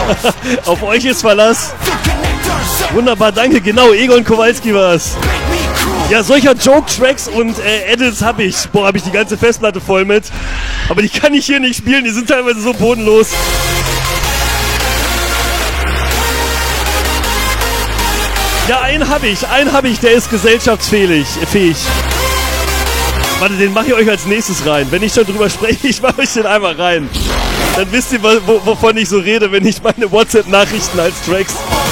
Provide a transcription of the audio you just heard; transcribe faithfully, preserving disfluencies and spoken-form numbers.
Auf euch ist Verlass. Wunderbar, danke. Genau, Egon Kowalski war's. Ja, solcher Joke-Tracks und äh, Edits habe ich. Boah, habe ich die ganze Festplatte voll mit. Aber die kann ich hier nicht spielen, die sind teilweise so bodenlos. Ja, einen habe ich, einen habe ich, der ist gesellschaftsfähig. Fähig. Warte, den mache ich euch als nächstes rein. Wenn ich schon drüber spreche, ich mache euch den einmal rein. Dann wisst ihr, wo, wovon ich so rede, wenn ich meine WhatsApp-Nachrichten als Tracks